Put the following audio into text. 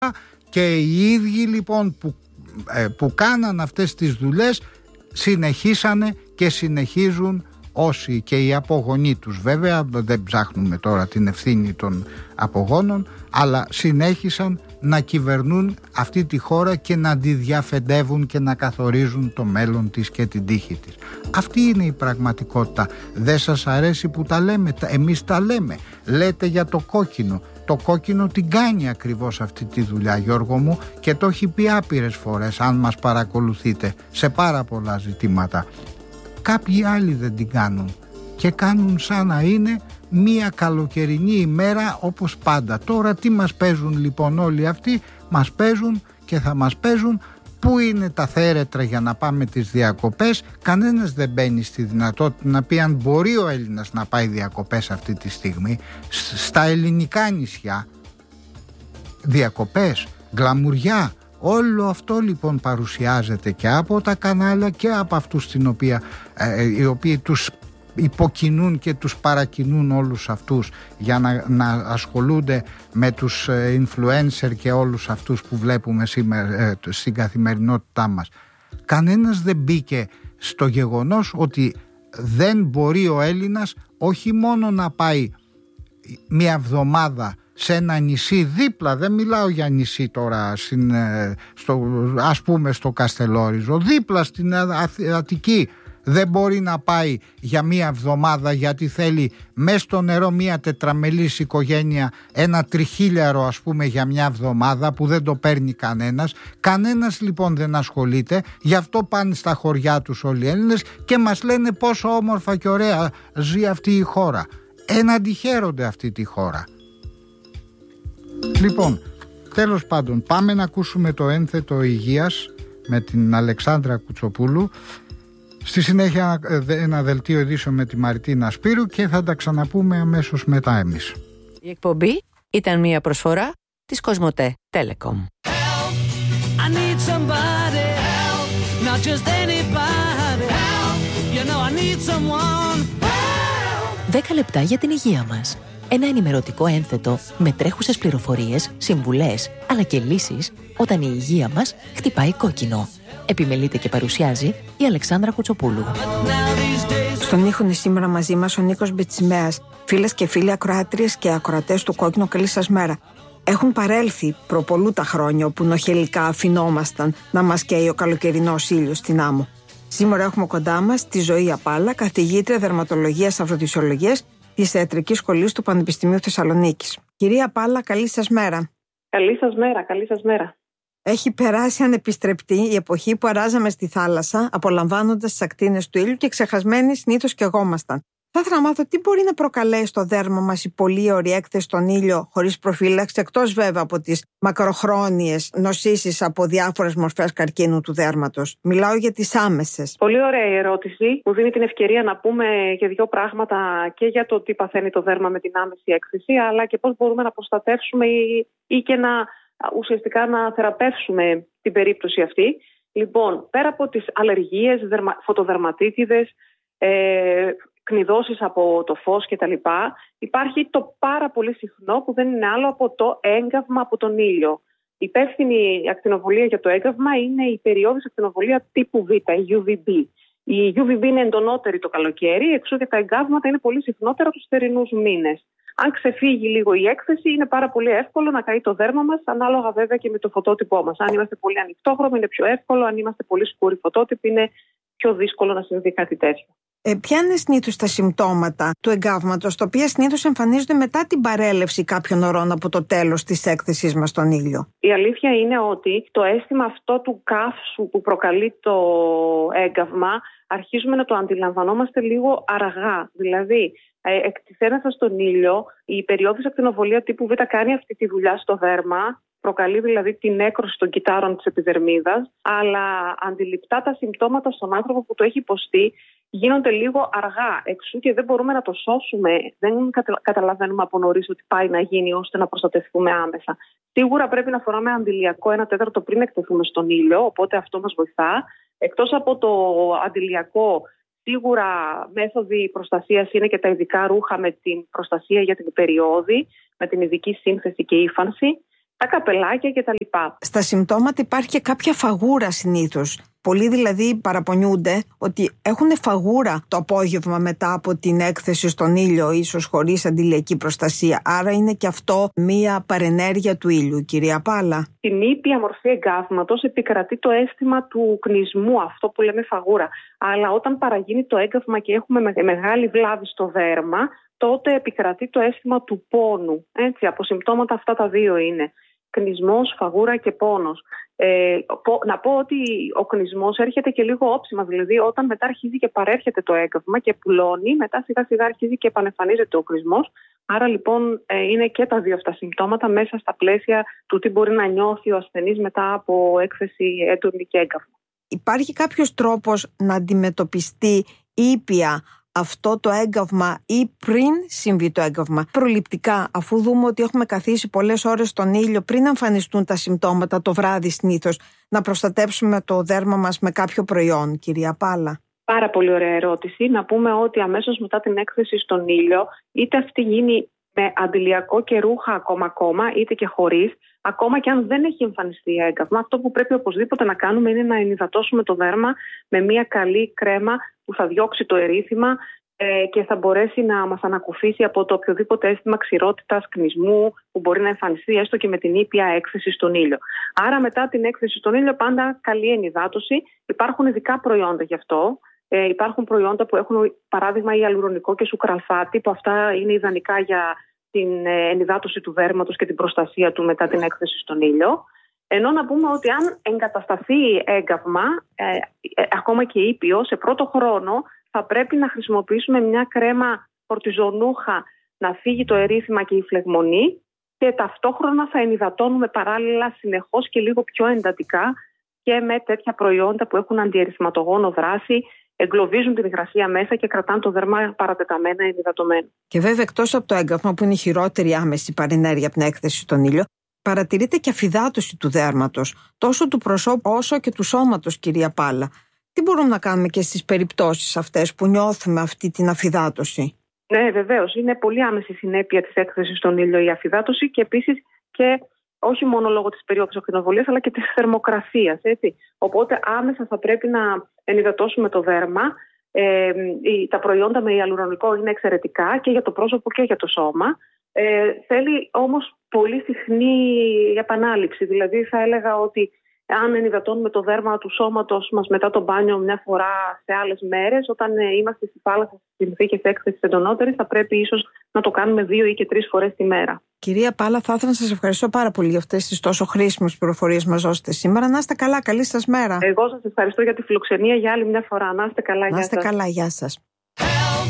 Και οι ίδιοι λοιπόν που κάναν αυτές τις δουλειές συνεχίσανε και συνεχίζουν όσοι και οι απογονοί τους, βέβαια δεν ψάχνουμε τώρα την ευθύνη των απογόνων, αλλά συνέχισαν να κυβερνούν αυτή τη χώρα και να τη διαφεντεύουν και να καθορίζουν το μέλλον της και την τύχη της. Αυτή είναι η πραγματικότητα. Δεν σας αρέσει που τα λέμε? Εμείς τα λέμε. Λέτε για το κόκκινο. Το κόκκινο την κάνει ακριβώς αυτή τη δουλειά, Γιώργο μου, και το έχει πει άπειρες φορές, αν μας παρακολουθείτε, σε πάρα πολλά ζητήματα. Κάποιοι άλλοι δεν την κάνουν και κάνουν σαν να είναι μία καλοκαιρινή ημέρα όπως πάντα. Τώρα τι μας παίζουν λοιπόν όλοι αυτοί? Μας παίζουν και θα μας παίζουν πού είναι τα θέρετρα για να πάμε τις διακοπές. Κανένας δεν μπαίνει στη δυνατότητα να πει αν μπορεί ο Έλληνας να πάει διακοπές αυτή τη στιγμή. Στα ελληνικά νησιά διακοπές, γκλαμουριά, όλο αυτό λοιπόν παρουσιάζεται και από τα κανάλια και από αυτούς οι οποίοι τους υποκινούν και τους παρακινούν όλους αυτούς για να ασχολούνται με τους influencer και όλους αυτούς που βλέπουμε σήμερα στην καθημερινότητά μας. Κανένας δεν μπήκε στο γεγονός ότι δεν μπορεί ο Έλληνας όχι μόνο να πάει μια εβδομάδα σε ένα νησί δίπλα, δεν μιλάω για νησί τώρα ας πούμε στο Καστελόριζο, δίπλα στην Αττική, δεν μπορεί να πάει για μία εβδομάδα γιατί θέλει μέσα στο νερό μία τετραμελής οικογένεια, ένα τριχίλιαρο ας πούμε για μια εβδομάδα που δεν το παίρνει κανένας λοιπόν δεν ασχολείται. Γι' αυτό πάνε στα χωριά τους όλοι οι Έλληνες και μας λένε πόσο όμορφα και ωραία ζει αυτή η χώρα. Εναντιχαίρονται αυτή τη χώρα. Λοιπόν, τέλος πάντων, πάμε να ακούσουμε το ένθετο υγείας με την Αλεξάνδρα Κουτσοπούλου. Στη συνέχεια ένα δελτίο ειδήσεων με τη Μαριτίνα Σπύρου και θα τα ξαναπούμε αμέσως μετά εμείς. Η εκπομπή ήταν μια προσφορά της Κοσμοτέ Telecom. 10 λεπτά για την υγεία μας. Ένα ενημερωτικό ένθετο με τρέχουσες πληροφορίες, συμβουλές αλλά και λύσεις όταν η υγεία μας χτυπάει κόκκινο. Επιμελείται και παρουσιάζει η Αλεξάνδρα Κουτσοπούλου. Στον ήχο είναι σήμερα μαζί μας ο Νίκος Μπετσιμέας. Φίλες και φίλοι ακροάτριες και ακροατές του Κόκκινο, καλή σας μέρα. Έχουν παρέλθει προπολού τα χρόνια όπου νοχελικά αφινόμασταν να μας καίει ο καλοκαιρινός ήλιος στην άμμο. Σήμερα έχουμε κοντά μας τη Ζωή Απάλα, καθηγήτρια δερματολογίας αφροδισιολογίας της Ιατρικής Σχολής του Πανεπιστημίου Θεσσαλονίκης. Κυρία Απάλα, καλή σας μέρα. Καλή σας μέρα, καλή σας μέρα. Έχει περάσει ανεπιστρεπτή η εποχή που αράζαμε στη θάλασσα, απολαμβάνοντας τις ακτίνες του ήλιου και ξεχασμένοι συνήθως καιγόμασταν. Θα ήθελα να μάθω τι μπορεί να προκαλέσει στο δέρμα μας η πολύ ωρή έκθεση στον ήλιο χωρίς προφύλαξη, εκτός βέβαια από τις μακροχρόνιες νοσήσεις από διάφορες μορφές καρκίνου του δέρματος. Μιλάω για τις άμεσες. Πολύ ωραία η ερώτηση που δίνει την ευκαιρία να πούμε και δύο πράγματα και για το τι παθαίνει το δέρμα με την άμεση έκθεση, αλλά και πώς μπορούμε να προστατεύσουμε ή και ουσιαστικά να θεραπεύσουμε την περίπτωση αυτή. Λοιπόν, πέρα από τις αλλεργίες, φωτοδερματίτιδες, κνιδώσεις από το φως κτλ. Υπάρχει το πάρα πολύ συχνό που δεν είναι άλλο από το έγκαυμα από τον ήλιο. Η υπεύθυνη ακτινοβολία για το έγκαυμα είναι η περιόδης ακτινοβολία τύπου Β, η UVB. Η UVB είναι εντονότερη το καλοκαίρι, εξού και τα εγκάβματα είναι πολύ συχνότερα τους θερινούς μήνες. Αν ξεφύγει λίγο η έκθεση, είναι πάρα πολύ εύκολο να καεί το δέρμα μας, ανάλογα βέβαια και με το φωτότυπό μας. Αν είμαστε πολύ ανοιχτόχρωμοι, είναι πιο εύκολο. Αν είμαστε πολύ σκούροι φωτότυποι, είναι πιο δύσκολο να συμβεί κάτι τέτοιο. Ποια είναι συνήθως τα συμπτώματα του εγκάβματος, τα οποία συνήθως εμφανίζονται μετά την παρέλευση κάποιων ωρών από το τέλος της έκθεσής μας στον ήλιο? Η αλήθεια είναι ότι το αίσθημα αυτό του καύσου που προκαλεί το έγκαυμα αρχίζουμε να το αντιλαμβανόμαστε λίγο αργά. Δηλαδή, εκτιθέμεθα στον ήλιο, η περιόδης ακτινοβολία τύπου Β κάνει αυτή τη δουλειά στο δέρμα, προκαλεί δηλαδή την νέκρωση των κυτάρων της επιδερμίδας, αλλά αντιληπτά τα συμπτώματα στον άνθρωπο που το έχει υποστεί γίνονται λίγο αργά, εξού και δεν μπορούμε να το σώσουμε, δεν καταλαβαίνουμε από νωρίς ότι πάει να γίνει ώστε να προστατευτούμε άμεσα. Σίγουρα πρέπει να φοράμε αντιλιακό 1/4 πριν εκτεθούμε στον ήλιο, οπότε αυτό μας βοηθά. Εκτός από το αντιλιακό, σίγουρα μέθοδοι προστασίας είναι και τα ειδικά ρούχα με την προστασία για την περιόδη, με την ειδική σύνθεση και ύφανση. τα καπελάκια κτλ. Στα συμπτώματα υπάρχει και κάποια φαγούρα συνήθως. Πολλοί δηλαδή παραπονιούνται ότι έχουν φαγούρα το απόγευμα μετά από την έκθεση στον ήλιο, ίσως χωρίς αντιλιακή προστασία. Άρα είναι και αυτό μία παρενέργεια του ήλιου, κυρία Πάλα. Στην ήπια μορφή εγκάβματος επικρατεί το αίσθημα του κνισμού, αυτό που λέμε φαγούρα. Αλλά όταν παραγίνει το έγκαυμα και έχουμε μεγάλη βλάβη στο δέρμα, τότε επικρατεί το αίσθημα του πόνου. Έτσι, από συμπτώματα αυτά τα δύο είναι. Κνισμός, φαγούρα και πόνος. Να πω ότι ο κνισμός έρχεται και λίγο όψιμα, δηλαδή όταν μετά αρχίζει και παρέρχεται το έγκαυμα και πουλώνει, μετά σιγά σιγά αρχίζει και επανεμφανίζεται ο κνισμός. Άρα λοιπόν είναι και τα δύο αυτά συμπτώματα μέσα στα πλαίσια του τι μπορεί να νιώθει ο ασθενής μετά από έκθεση έντονη και έγκαυμα. Υπάρχει κάποιος τρόπος να αντιμετωπιστεί ήπια αυτό το έγκαυμα ή πριν συμβεί το έγκαυμα, προληπτικά, αφού δούμε ότι έχουμε καθίσει πολλές ώρες στον ήλιο πριν εμφανιστούν τα συμπτώματα το βράδυ συνήθως, να προστατέψουμε το δέρμα μας με κάποιο προϊόν, κυρία Πάλα? Πάρα πολύ ωραία ερώτηση. Να πούμε ότι αμέσως μετά την έκθεση στον ήλιο, είτε αυτή γίνει με αντιλιακό και ρούχα ακόμα, είτε και χωρίς, ακόμα και αν δεν έχει εμφανιστεί έγκαυμα, αυτό που πρέπει οπωσδήποτε να κάνουμε είναι να ενυδατώσουμε το δέρμα με μια καλή κρέμα που θα διώξει το ερήθημα και θα μπορέσει να μας ανακουφίσει από το οποιοδήποτε αίσθημα ξηρότητας, κνισμού που μπορεί να εμφανιστεί έστω και με την ήπια έκθεση στον ήλιο. Άρα μετά την έκθεση στον ήλιο πάντα καλή ενυδάτωση. Υπάρχουν ειδικά προϊόντα γι' αυτό. Υπάρχουν προϊόντα που έχουν παράδειγμα ιαλουρονικό και σουκραλφάτι, που αυτά είναι ιδανικά για την ενυδάτωση του δέρματος και την προστασία του μετά την έκθεση στον ήλιο. Ενώ να πούμε ότι αν εγκατασταθεί έγκαυμα, ακόμα και ήπιο, σε πρώτο χρόνο θα πρέπει να χρησιμοποιήσουμε μια κρέμα κορτιζονούχα να φύγει το ερήθημα και η φλεγμονή και ταυτόχρονα θα ενυδατώνουμε παράλληλα συνεχώς και λίγο πιο εντατικά και με τέτοια προϊόντα που έχουν αντιερυθματογόνο δράση, εγκλωβίζουν την υγρασία μέσα και κρατάνε το δέρμα παρατεταμένα ενυδατωμένο. Και βέβαια, εκτός από το έγκαυμα που είναι η χειρότερη άμεση παρενέργεια από την έκθεση στον ήλιο, παρατηρείται και αφυδάτωση του δέρματος, τόσο του προσώπου όσο και του σώματος, κυρία Πάλα. Τι μπορούμε να κάνουμε και στις περιπτώσεις αυτές που νιώθουμε αυτή την αφυδάτωση? Ναι, βεβαίως. Είναι πολύ άμεση συνέπεια της έκθεσης στον ήλιο η αφυδάτωση και επίσης και όχι μόνο λόγω της περίοδου ακτινοβολίας αλλά και της θερμοκρασίας. Έτσι. Οπότε άμεσα θα πρέπει να ενυδατώσουμε το δέρμα. Τα προϊόντα με ιαλουρονικό είναι εξαιρετικά και για το πρόσωπο και για το σώμα. Θέλει όμως πολύ συχνή επανάληψη. Δηλαδή θα έλεγα ότι αν ενυδατώνουμε το δέρμα του σώματος μας μετά το μπάνιο μια φορά σε άλλες μέρες, όταν είμαστε στη θάλασσα στις συνθήκες έκθεσης εντονότερης, θα πρέπει ίσως να το κάνουμε 2 ή και 3 φορές τη μέρα. Κυρία Πάλα, θα ήθελα να σας ευχαριστώ πάρα πολύ για αυτές τις τόσο χρήσιμες πληροφορίες μας δώσετε σήμερα. Να είστε καλά, καλή σας μέρα. Εγώ σας ευχαριστώ για τη φιλοξενία για άλλη μια φορά. Να είστε καλά, γεια σας.